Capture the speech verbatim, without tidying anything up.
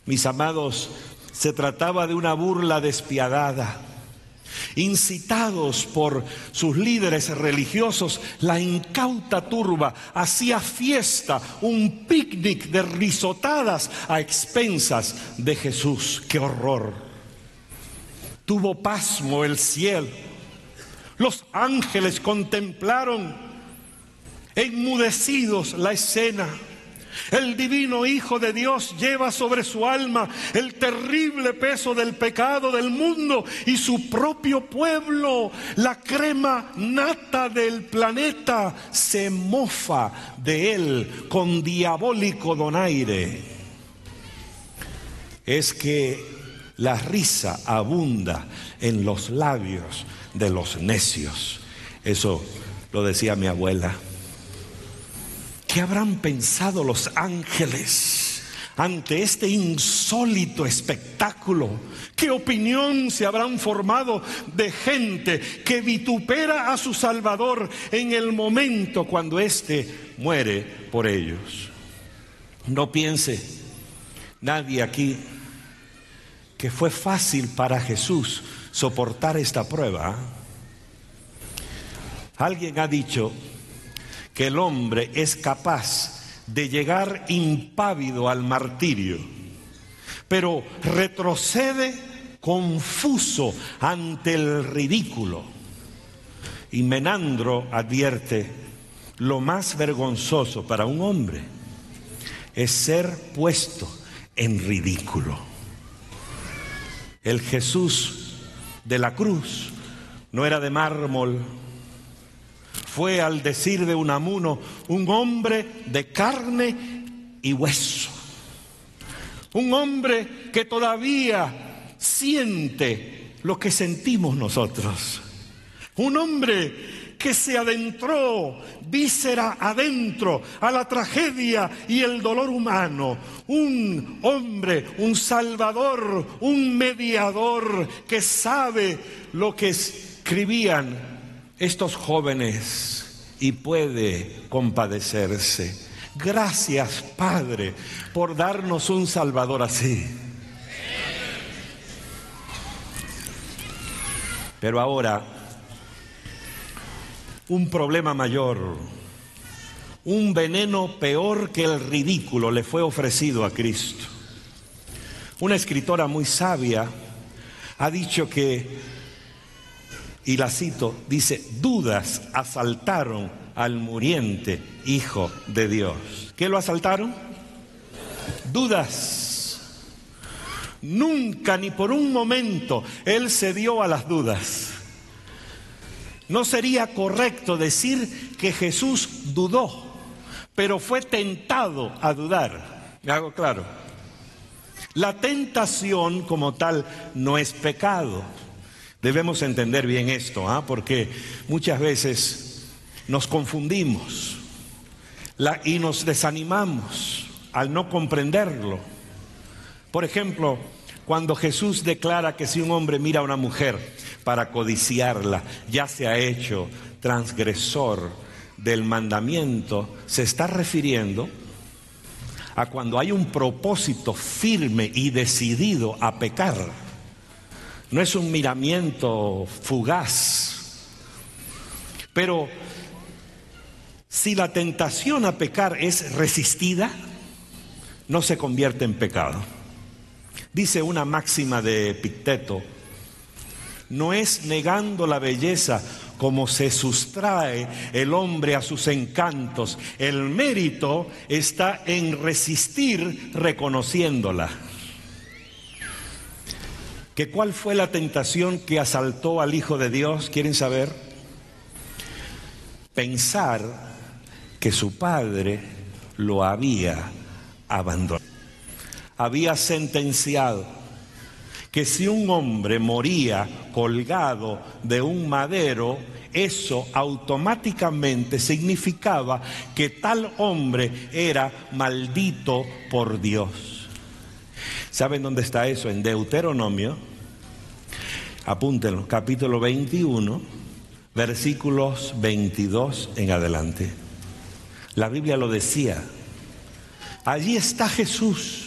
Mis amados, se trataba de una burla despiadada. Incitados por sus líderes religiosos, la incauta turba hacía fiesta, un picnic de risotadas a expensas de Jesús. ¡Qué horror! Tuvo pasmo el cielo. Los ángeles contemplaron enmudecidos la escena. El divino Hijo de Dios lleva sobre su alma el terrible peso del pecado del mundo y su propio pueblo, la crema nata del planeta, se mofa de él con diabólico donaire. Es que la risa abunda en los labios de los necios. Eso lo decía mi abuela. ¿Qué habrán pensado los ángeles ante este insólito espectáculo? ¿Qué opinión se habrán formado de gente que vitupera a su Salvador en el momento cuando éste muere por ellos? No piense nadie aquí que fue fácil para Jesús soportar esta prueba. Alguien ha dicho que el hombre es capaz de llegar impávido al martirio, pero retrocede confuso ante el ridículo. Y Menandro advierte: lo más vergonzoso para un hombre es ser puesto en ridículo. El Jesús de la cruz no era de mármol. Fue, al decir de Unamuno, un hombre de carne y hueso. Un hombre que todavía siente lo que sentimos nosotros. Un hombre que se adentró, víscera adentro, a la tragedia y el dolor humano. Un hombre, un salvador, un mediador que sabe lo que escribían estos jóvenes y puede compadecerse. Gracias, Padre, por darnos un Salvador así. Pero ahora, un problema mayor, un veneno peor que el ridículo le fue ofrecido a Cristo. Una escritora muy sabia ha dicho que, y la cito, dice: dudas asaltaron al muriente Hijo de Dios. ¿Qué lo asaltaron? Dudas. Nunca, ni por un momento, él cedió a las dudas. No sería correcto decir que Jesús dudó, pero fue tentado a dudar. ¿Me hago claro? La tentación como tal no es pecado. Debemos entender bien esto, ¿eh? Porque muchas veces nos confundimos la, y nos desanimamos al no comprenderlo. Por ejemplo, cuando Jesús declara que si un hombre mira a una mujer para codiciarla, ya se ha hecho transgresor del mandamiento, se está refiriendo a cuando hay un propósito firme y decidido a pecar. No es un miramiento fugaz. Pero si la tentación a pecar es resistida, no se convierte en pecado. Dice una máxima de Epicteto: no es negando la belleza como se sustrae el hombre a sus encantos. El mérito está en resistir reconociéndola. ¿Que cuál fue la tentación que asaltó al Hijo de Dios? ¿Quieren saber? Pensar que su padre lo había abandonado. Había sentenciado que si un hombre moría colgado de un madero, eso automáticamente significaba que tal hombre era maldito por Dios. ¿Saben dónde está eso? En Deuteronomio, apúntenlo, capítulo veintiuno, versículos veintidós en adelante. La Biblia lo decía. Allí está Jesús,